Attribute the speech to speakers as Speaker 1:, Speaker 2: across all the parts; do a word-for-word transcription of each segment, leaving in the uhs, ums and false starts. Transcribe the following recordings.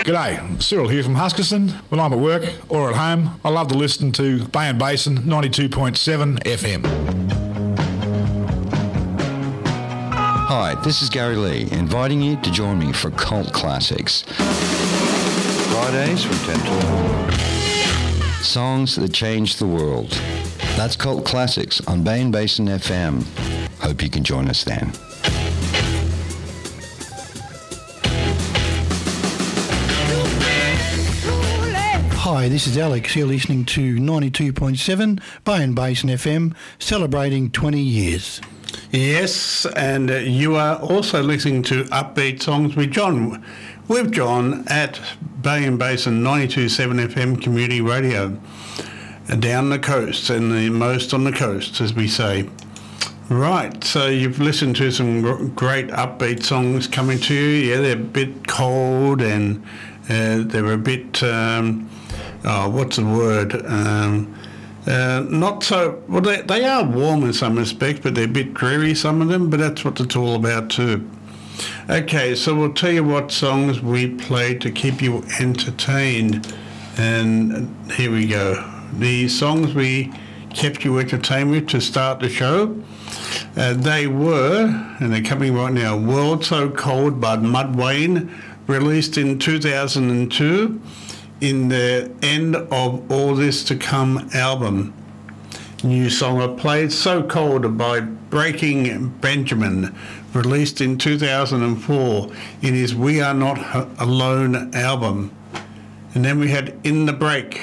Speaker 1: G'day, Cyril here from Huskerson. When I'm at work or at home, I love to listen to Bay and Basin ninety-two point seven F M.
Speaker 2: Hi, this is Gary Lee, inviting you to join me for Cult Classics. Fridays from ten to eleven. Songs that changed the world. That's Cult Classics on Bay and Basin F M. Hope you can join us then.
Speaker 3: Hi, this is Alex. You're listening to ninety-two point seven Bay and Basin F M, celebrating twenty years.
Speaker 4: Yes, and uh, you are also listening to Upbeat Songs with John, with John at Bay and Basin ninety-two point seven F M Community Radio, uh, down the coast, and the most on the coast, as we say. Right, so you've listened to some gr- great upbeat songs coming to you. Yeah, they're a bit cold, and uh, they're a bit... Um, Oh, what's the word? Um, uh, not so... Well, they, they are warm in some respects, but they're a bit dreary, some of them, but that's what it's all about too. Okay, so we'll tell you what songs we played to keep you entertained. And here we go. The songs we kept you entertained with to start the show, uh, they were, and they're coming right now, World So Cold by Mudvayne, released in two thousand two. In the End of All This To Come album. New song I played, So Cold by Breaking Benjamin, released in two thousand four in his We Are Not Alone album. And then we had In the Break,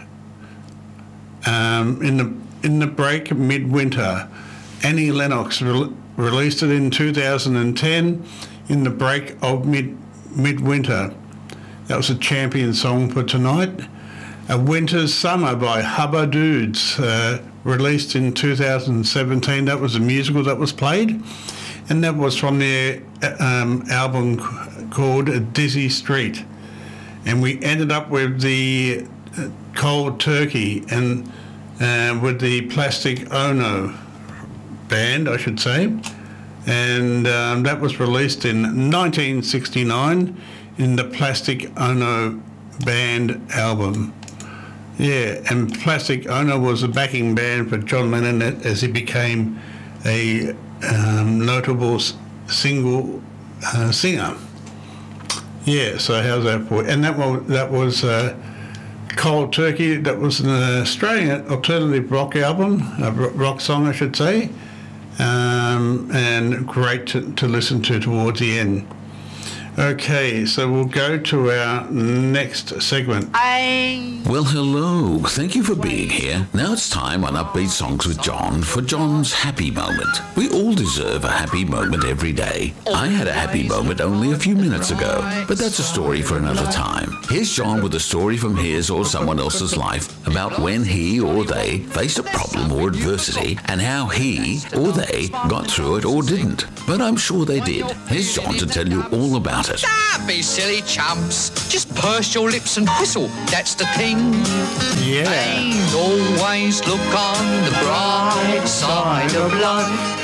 Speaker 4: um, in the in the Break Midwinter. Annie Lennox re- released it in two thousand ten, In the Break of Mid Midwinter. That was a champion song for tonight. A Winter's Summer by Hubba Dudes, uh, released in two thousand seventeen. That was a musical that was played. And that was from their um, album called Dizzy Street. And we ended up with the Cold Turkey and uh, with the Plastic Ono band, I should say. And um, that was released in nineteen sixty-nine. In the Plastic Ono Band album. Yeah, and Plastic Ono was a backing band for John Lennon as he became a um, notable s- single uh, singer. Yeah, so how's that for? And that was, that was uh, Cold Turkey. That was an Australian alternative rock album, a rock song I should say, um, and great to, to listen to towards the end. Okay, so we'll go to our next segment.
Speaker 5: I...
Speaker 6: Well, hello. Thank you for being here. Now it's time on Upbeat Songs with John for John's happy moment. We all deserve a happy moment every day. I had a happy moment only a few minutes ago, but that's a story for another time. Here's John with a story from his or someone else's life about when he or they faced a problem or adversity and how he or they got through it or didn't. But I'm sure they did. Here's John to tell you all about it.
Speaker 5: Don't be silly chumps. Just purse your lips and whistle. That's the thing.
Speaker 4: Yeah.
Speaker 5: And always look on the bright side of life.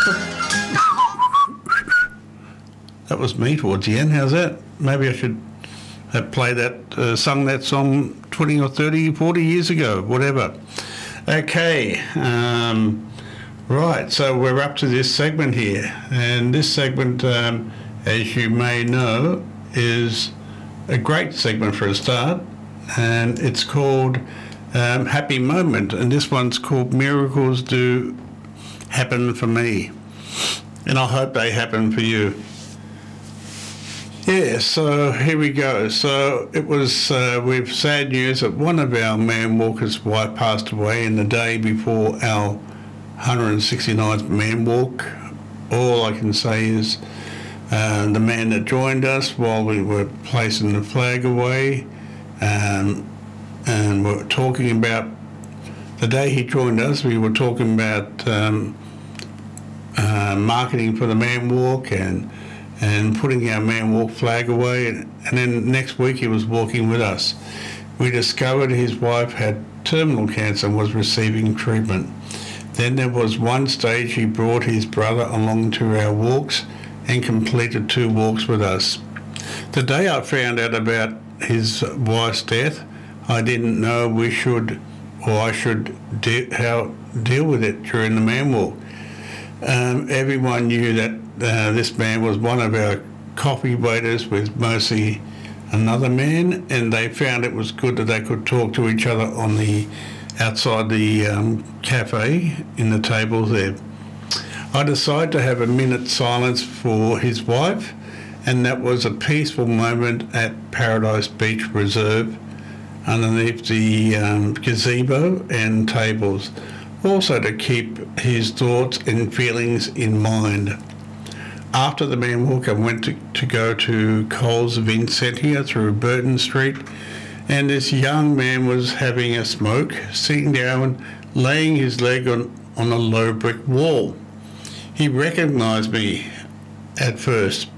Speaker 4: That was me towards the end. How's that? Maybe I should have played that, uh, sung that song twenty or thirty, forty years ago, whatever. Okay. Um, right, so we're up to this segment here. And this segment... Um, as you may know, is a great segment for a start, and it's called um, Happy Moment, and this one's called Miracles Do Happen For Me, and I hope they happen for you. Yeah, so here we go. So it was uh, with sad news that one of our man walkers' wife passed away in the day before our one hundred sixty-ninth man walk. All I can say is Uh, the man that joined us while we were placing the flag away, um, and we were talking about the day he joined us. We were talking about um, uh, marketing for the man walk and and putting our man walk flag away, and, and then next week he was walking with us. We discovered his wife had terminal cancer and was receiving treatment. Then there was one stage he brought his brother along to our walks and completed two walks with us. The day I found out about his wife's death, I didn't know we should, or I should de- how deal with it during the man walk. Um, everyone knew that uh, this man was one of our coffee waiters with mostly another man, and they found it was good that they could talk to each other on the outside the um, cafe in the tables there. I decided to have a minute's silence for his wife, and that was a peaceful moment at Paradise Beach Reserve underneath the um, gazebo and tables, also to keep his thoughts and feelings in mind. After the man walk, I went to, to go to Coles Vincentia through Burton Street, and this young man was having a smoke, sitting down, laying his leg on, on a low brick wall. He recognised me at first.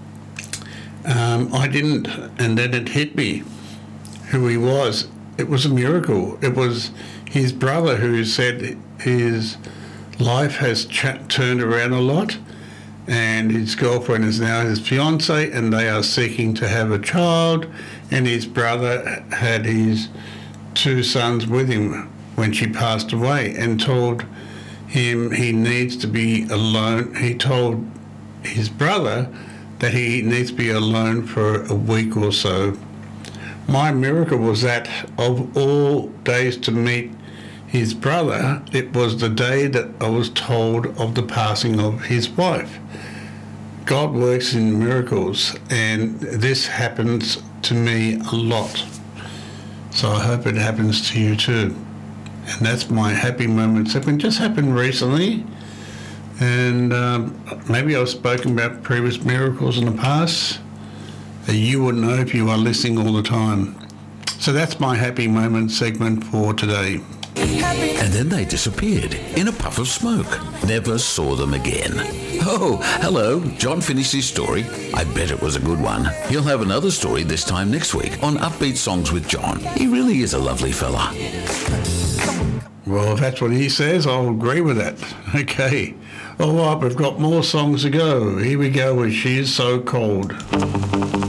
Speaker 4: Um, I didn't, and then it hit me who he was. It was a miracle. It was his brother who said his life has ch- turned around a lot, and his girlfriend is now his fiancée, and they are seeking to have a child, and his brother had his two sons with him when she passed away, and told him he needs to be alone. He told his brother that he needs to be alone for a week or so. My miracle was that of all days to meet his brother, it was the day that I was told of the passing of his wife. God works in miracles, and this happens to me a lot. So I hope it happens to you too. And that's my happy moments. It just happened recently, and um, maybe I've spoken about previous miracles in the past that you wouldn't know if you are listening all the time. So that's my happy moment segment for today.
Speaker 6: And then they disappeared in a puff of smoke. Never saw them again. Oh, hello. John finished his story. I bet it was a good one. He'll have another story this time next week on Upbeat Songs with John. He really is a lovely fella.
Speaker 4: Well, if that's what he says, I'll agree with that. Okay. All right, we've got more songs to go. Here we go with She Is So Cold.